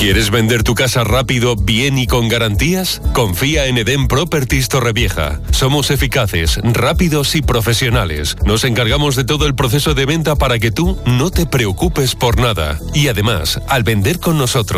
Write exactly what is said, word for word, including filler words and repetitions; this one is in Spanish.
¿Quieres vender tu casa rápido, bien y con garantías? Confía en Eden Properties Torrevieja. Somos eficaces, rápidos y profesionales. Nos encargamos de todo el proceso de venta para que tú no te preocupes por nada. Y además, al vender con nosotros,